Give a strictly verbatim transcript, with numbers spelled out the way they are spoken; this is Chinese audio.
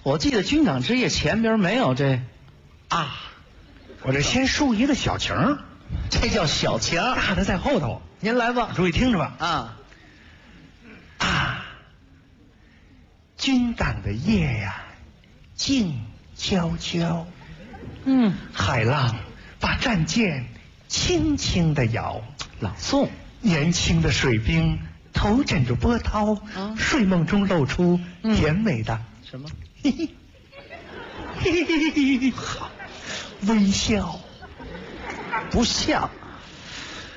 我记得军港之夜前边没有这啊，我这先竖一个小情， 这叫小情， 大的在后头。 您来吧， 注意听着吧。 啊啊，军港的夜呀，静悄悄。 嗯， 海浪把战舰轻轻地摇， 朗诵。 年轻的水兵头枕着波涛， 啊、 睡梦中露出甜美的、 嗯、什么？ 嘿嘿嘿嘿嘿嘿，好微笑， 不像。